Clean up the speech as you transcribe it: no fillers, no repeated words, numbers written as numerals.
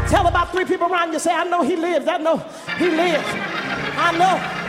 Tell about 3 people around you. Say, I know he lives. I know he lives. I know.